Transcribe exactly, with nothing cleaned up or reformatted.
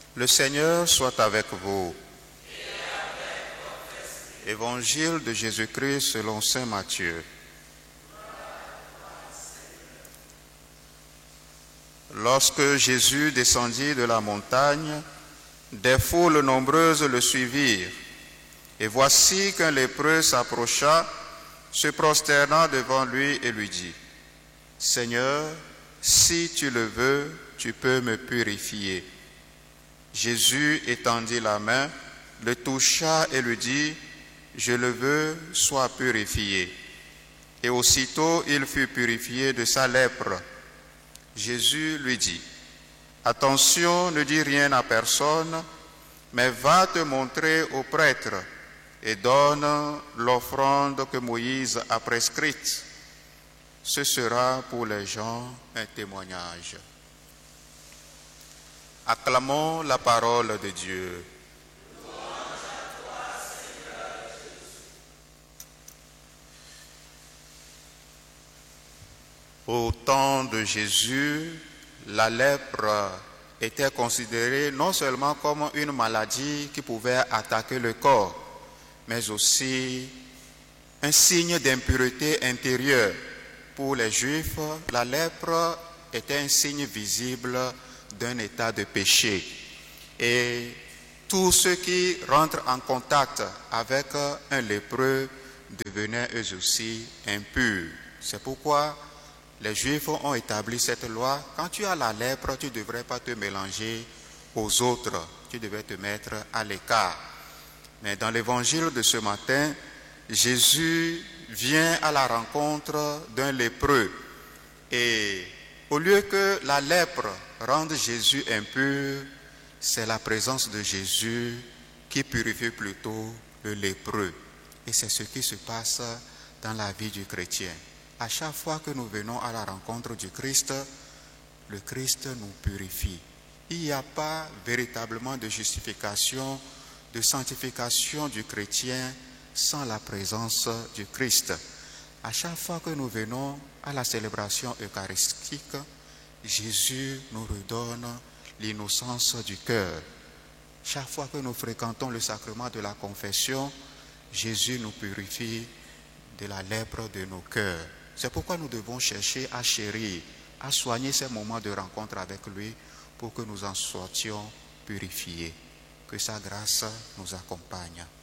Le Seigneur soit avec vous. Évangile de Jésus-Christ selon saint Matthieu. Lorsque Jésus descendit de la montagne, des foules nombreuses le suivirent. Et voici qu'un lépreux s'approcha, se prosternant devant lui et lui dit, « Seigneur, si tu le veux, tu peux me purifier. » Jésus étendit la main, le toucha et lui dit, « Je le veux, sois purifié. » Et aussitôt il fut purifié de sa lèpre. Jésus lui dit, « Attention, ne dis rien à personne, mais va te montrer au prêtre et donne l'offrande que Moïse a prescrite. Ce sera pour les gens un témoignage. » Acclamons la parole de Dieu. Au temps de Jésus, la lèpre était considérée non seulement comme une maladie qui pouvait attaquer le corps, mais aussi un signe d'impureté intérieure. Pour les Juifs, la lèpre était un signe visible d'un état de péché. Et tous ceux qui rentrent en contact avec un lépreux devenaient eux aussi impurs. C'est pourquoi les Juifs ont établi cette loi. Quand tu as la lèpre, tu ne devrais pas te mélanger aux autres. Tu devais te mettre à l'écart. Mais dans l'évangile de ce matin, Jésus vient à la rencontre d'un lépreux. Et au lieu que la lèpre rende Jésus impur, c'est la présence de Jésus qui purifie plutôt le lépreux. Et c'est ce qui se passe dans la vie du chrétien. À chaque fois que nous venons à la rencontre du Christ, le Christ nous purifie. Il n'y a pas véritablement de justification, de sanctification du chrétien sans la présence du Christ. À chaque fois que nous venons à la célébration eucharistique, Jésus nous redonne l'innocence du cœur. Chaque fois que nous fréquentons le sacrement de la confession, Jésus nous purifie de la lèpre de nos cœurs. C'est pourquoi nous devons chercher à chérir, à soigner ces moments de rencontre avec lui pour que nous en sortions purifiés. Que sa grâce nous accompagne.